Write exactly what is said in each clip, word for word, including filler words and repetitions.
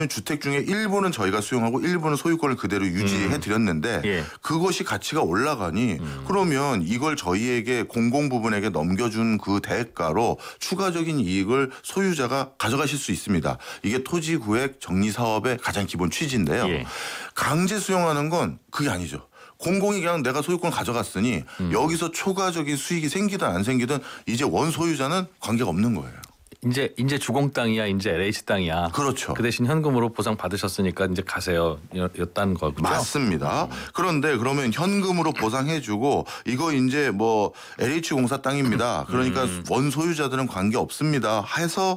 주택 중에 일부는 저희가 수용하고 일부는 소유권을 그대로 유지해 드렸는데 음. 예. 그것이 가치가 올라가니 음. 그러면 이걸 저희에게 공공 부분에게 넘겨준 그 대가로 추가적인 이익을 소유자가 가져가실 수 있습니다. 이게 토지구획 정리 사업의 가장 기본 취지인데요. 예. 강제 수용하는 건 그게 아니죠. 공공이 그냥 내가 소유권 가져갔으니 음. 여기서 초과적인 수익이 생기든 안 생기든 이제 원소유자는 관계가 없는 거예요. 이제 이제 주공 땅이야, 이제 엘에이치 땅이야. 그렇죠. 그 대신 현금으로 보상 받으셨으니까 이제 가세요. 였다는 거군요. 맞습니다. 그런데 그러면 현금으로 보상해주고 이거 이제 뭐 엘에이치 공사 땅입니다. 그러니까 음. 원소유자들은 관계 없습니다. 해서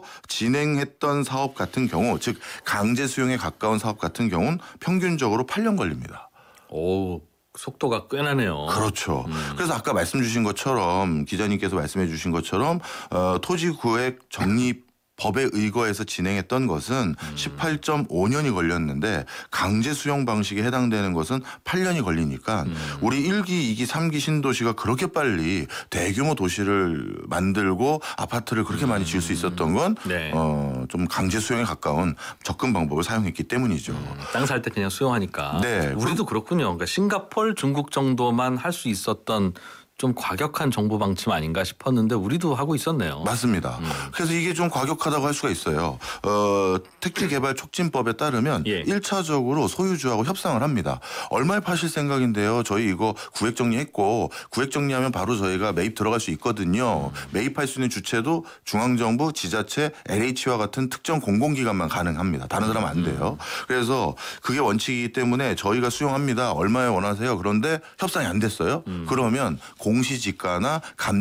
진행했던 사업 같은 경우, 즉 강제 수용에 가까운 사업 같은 경우는 평균적으로 팔 년 걸립니다. 오, 속도가 꽤 나네요. 그렇죠. 음. 그래서 아까 말씀 주신 것처럼 기자님께서 말씀해 주신 것처럼 어, 토지구획 정리 법에 의거해서 진행했던 것은 음. 십팔 점 오 년이 걸렸는데 강제 수용 방식에 해당되는 것은 팔 년이 걸리니까 음. 우리 일 기, 이 기, 삼 기 신도시가 그렇게 빨리 대규모 도시를 만들고 아파트를 그렇게 많이 지을 수 있었던 건 네. 어, 좀 강제 수용에 가까운 접근 방법을 사용했기 때문이죠. 음, 땅 살 때 그냥 수용하니까. 네. 우리도 그렇군요. 그러니까 싱가포르, 중국 정도만 할 수 있었던 좀 과격한 정부 방침 아닌가 싶었는데 우리도 하고 있었네요. 맞습니다. 음. 그래서 이게 좀 과격하다고 할 수가 있어요. 어, 택지개발 촉진법에 따르면 예. 일 차적으로 소유주하고 협상을 합니다. 얼마에 파실 생각인데요. 저희 이거 구획 정리했고 구획 정리하면 바로 저희가 매입 들어갈 수 있거든요. 음. 매입할 수 있는 주체도 중앙정부, 지자체, 엘에이치와 같은 특정 공공기관만 가능합니다. 다른 사람은 안 돼요. 그래서 그게 원칙이기 때문에 저희가 수용합니다. 얼마에 원하세요? 그런데 협상이 안 됐어요. 음. 그러면 공시지가나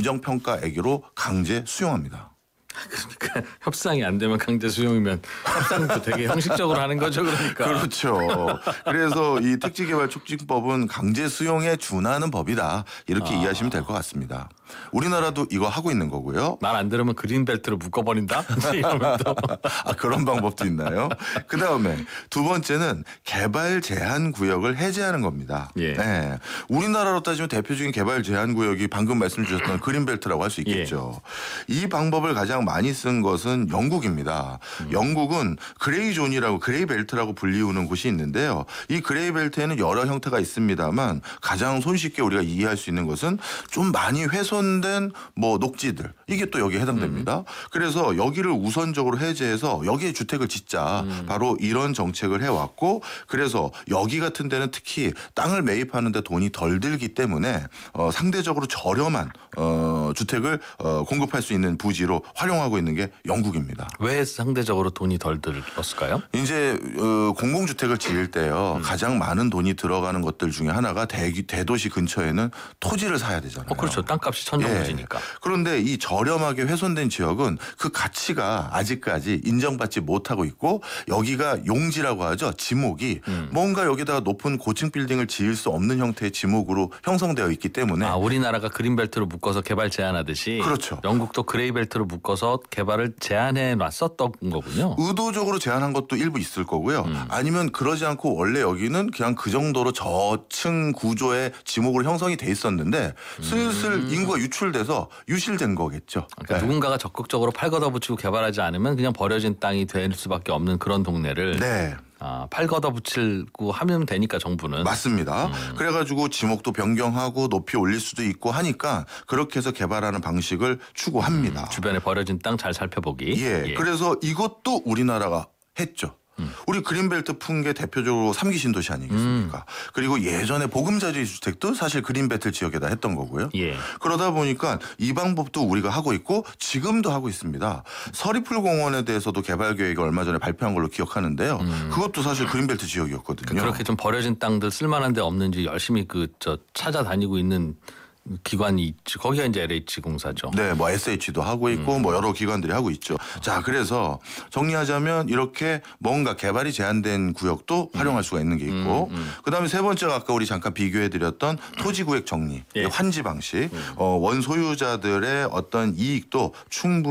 감정평가액으로 강제 수용합니다. 그러니까 협상이 안 되면 강제 수용이면 협상도 되게 형식적으로 하는 거죠. 그러니까. 그렇죠. 그래서 이 택지개발촉진법은 강제 수용에 준하는 법이다. 이렇게 아. 이해하시면 될 것 같습니다. 우리나라도 이거 하고 있는 거고요. 말 안 들으면 그린벨트로 묶어버린다? 이러면 또. 아, 그런 방법도 있나요? 그다음에 두 번째는 개발 제한 구역을 해제하는 겁니다. 예. 네. 우리나라로 따지면 대표적인 개발 제한 구역이 방금 말씀 주셨던 그린벨트라고 할 수 있겠죠. 예. 이 방법을 가장 많이 쓴 것은 영국입니다. 음. 영국은 그레이 존이라고 그레이 벨트라고 불리우는 곳이 있는데요. 이 그레이 벨트에는 여러 형태가 있습니다만 가장 손쉽게 우리가 이해할 수 있는 것은 좀 많이 훼손된 뭐 녹지들 이게 또 여기에 해당됩니다. 음. 그래서 여기를 우선적으로 해제해서 여기에 주택을 짓자 음. 바로 이런 정책을 해왔고 그래서 여기 같은 데는 특히 땅을 매입하는데 돈이 덜 들기 때문에 어, 상대적으로 저렴한 어, 주택을 어, 공급할 수 있는 부지로 활용하고 있는 게 영국입니다. 왜 상대적으로 돈이 덜 들었을까요? 이제 어, 공공주택을 지을 때요. 음. 가장 많은 돈이 들어가는 것들 중에 하나가 대, 대도시 근처에는 토지를 사야 되잖아요. 어, 그렇죠. 땅값이 천정부지니까. 예. 그런데 이 저렴하게 훼손된 지역은 그 가치가 아직까지 인정받지 못하고 있고 여기가 용지라고 하죠. 지목이 음. 뭔가 여기다가 높은 고층 빌딩을 지을 수 없는 형태의 지목으로 형성되어 있기 때문에 아, 우리나라가 그린벨트로 묶어서 개발 제한하듯이 그렇죠. 영국도 그레이벨트로 묶어서 개발을 제한해 놨었던 거군요. 의도적으로 제한한 것도 일부 있을 거고요. 음. 아니면 그러지 않고 원래 여기는 그냥 그 정도로 저층 구조의 지목으로 형성이 돼 있었는데 슬슬 음. 인구가 유출돼서 유실된 거겠죠. 그러니까 네. 누군가가 적극적으로 팔 걷어붙이고 개발하지 않으면 그냥 버려진 땅이 될 수밖에 없는 그런 동네를 네. 아, 팔 걷어붙이고 하면 되니까 정부는. 맞습니다. 음. 그래가지고 지목도 변경하고 높이 올릴 수도 있고 하니까 그렇게 해서 개발하는 방식을 추구합니다. 음, 주변에 버려진 땅 잘 살펴보기. 예, 예. 그래서 이것도 우리나라가 했죠. 음. 우리 그린벨트 푼 게 대표적으로 삼 기 신도시 아니겠습니까? 음. 그리고 예전에 보금자리 주택도 사실 그린벨트 지역에다 했던 거고요. 예. 그러다 보니까 이 방법도 우리가 하고 있고 지금도 하고 있습니다. 서리풀 공원에 대해서도 개발 계획을 얼마 전에 발표한 걸로 기억하는데요. 음. 그것도 사실 그린벨트 지역이었거든요. 그렇게 좀 버려진 땅들 쓸만한 데 없는지 열심히 그 저 찾아다니고 있는 기관이 있죠. 거기가 이제 엘에이치 공사죠. 네, 뭐 에스에이치도 하고 있고 음. 뭐 여러 기관들이 하고 있죠. 자, 그래서 정리하자면 이렇게 뭔가 개발이 제한된 구역도 음. 활용할 수가 있는 게 있고, 음, 음. 그다음에 세 번째가 아까 우리 잠깐 비교해드렸던 토지구획 정리, 예. 환지 방식, 음. 어, 원소유자들의 어떤 이익도 충분히